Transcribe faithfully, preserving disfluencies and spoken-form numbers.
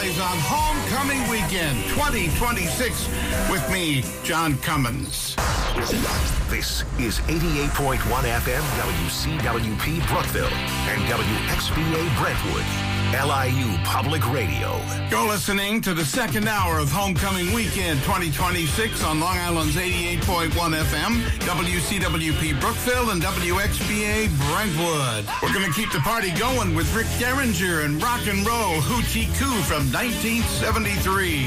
families on Homecoming Weekend twenty twenty-six with me, John Cummins. This is eighty-eight point one F M W C W P Brookville and W X B A Brentwood, L I U Public Radio. You're listening to the second hour of Homecoming Weekend twenty twenty-six on Long Island's eighty-eight point one F M, W C W P Brookville, and W X B A Brentwood. We're going to keep the party going with Rick Derringer and Rock and Roll Hoochie Coo from nineteen seventy-three.